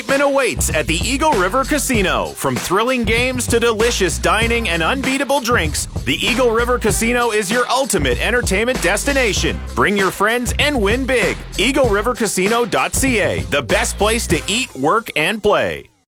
Excitement awaits at the Eagle River Casino. From thrilling games to delicious dining and unbeatable drinks, the Eagle River Casino is your ultimate entertainment destination. Bring your friends and win big. EagleRiverCasino.ca, the best place to eat, work, and play.